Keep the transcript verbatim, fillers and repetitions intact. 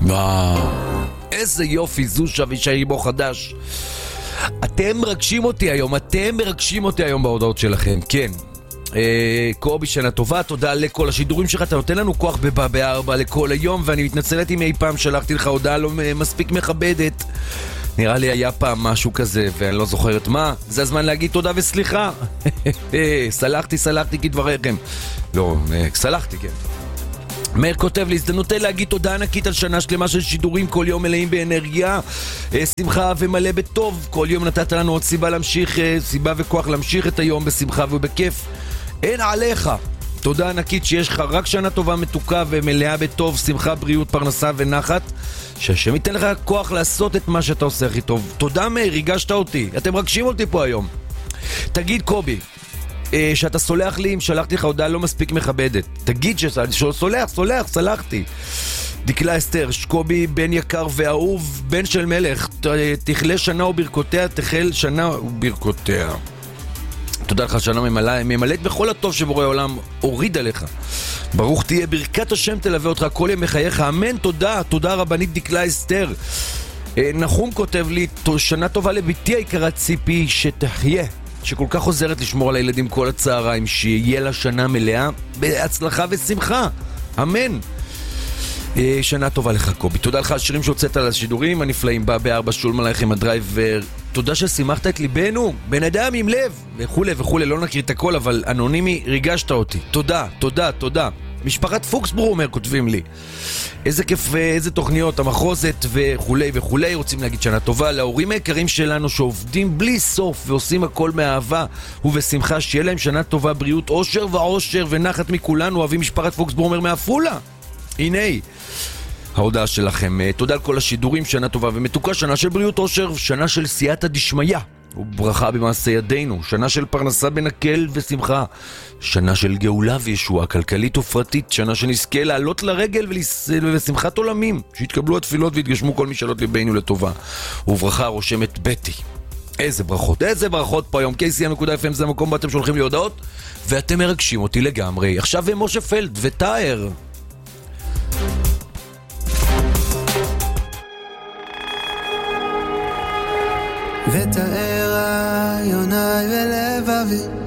וואו, איזה יופי, זושה וישי בו חדש. אתם מרגשים אותי היום, אתם מרגשים אותי היום בהודעות שלכם, כן. אה, קובי, שנה טובה, תודה לכל השידורים שלך, אתה נותן לנו כוח בבא בארבע לכל היום, ואני מתנצלת אם אי פעם שלחתי לך הודעה לא מספיק מכבדת. נראה לי היה פעם משהו כזה, ואני לא זוכרת מה. זה הזמן להגיד תודה וסליחה. סלחתי, סלחתי כדבריכם. לא, סלחתי, כן. מאיר כותב לי, הזדמנות להגיד תודה ענקית על שנה שלמה של שידורים, כל יום מלאים באנרגיה, שמחה ומלא בטוב. כל יום נתת לנו עוד סיבה להמשיך, סיבה וכוח להמשיך את היום בשמחה ובכיף. אין עליך. תודה ענקית שיש לך רק שנה טובה, מתוקה ומלאה בטוב, שמחה, בריאות, פרנסה ונחת. שהשם ייתן לך כוח לעשות את מה שאתה עושה הכי טוב. תודה מאיר, ריגשת אותי. אתם רגשים אותי פה היום. תגיד קובי, אה, שאתה סולח לי אם שלחתי לך הודעה לא מספיק מכבדת. תגיד שסולח, סולח, סלחתי. דקלה אסתר, קובי בן יקר ואהוב, בן של מלך, תכלה שנה וברכותיה, תחל שנה וברכותיה. תודה לך, שנה ממלא, ממלאת בכל הטוב שבורא העולם הוריד עליך. ברוך תהיה, ברכת השם תלווה אותך כל יום מחייך, אמן. תודה, תודה רבנית דקלה אסתר. נחום כותב לי, שנה טובה לביתי היקרה ציפי, שתחיה, שכל כך עוזרת לשמור על הילדים כל הצהריים, שיהיה לה שנה מלאה בהצלחה ושמחה, אמן. שנה טובה לך קובי, תודה לך על שירים שהוצאת על השידורים הנפלאים, בא בארבע שולם עלייכם הדרייבר, תודה ששימחת את ליבנו, בן אדם עם לב וכו' וכו', לא נקריא את הכל, אבל אנונימי, ריגשת אותי, תודה, תודה, תודה. משפחת פוקסברו אומר, כותבים לי, איזה כיף, איזה תוכניות, המחוזת וכו' וכו'. רוצים להגיד שנה טובה להורים היקרים שלנו שעובדים בלי סוף ועושים הכל מאהבה ובשמחה, שיהיה להם שנה טובה, בריאות, אושר ועושר ונחת מכולנו. אוהבים משפחת פוקסברו אומר מאפולה. הנה ההודעה שלכם. תודה על כל השידורים, שנה טובה ומתוקה, שנה של בריאות, אושר, שנה של סייעתא דשמיא וברכה במעשה ידינו, שנה של פרנסה בנקל ושמחה, שנה של גאולה וישועה כלכלית ופרטית, שנה שנזכה לעלות לרגל ולשמחת עולמים, שיתקבלו התפילות והתגשמו כל משאלות ליבנו לטובה, וברכה רושמת בטי. איזה ברכות, איזה ברכות פה היום. קי סי אם נקודה אף אם זה המקום בו אתם שולחים לי הודעות ואתם מרגשים אותי לגמרי. עכשיו משה פלד וטאר. ותאר עיוני ולבבי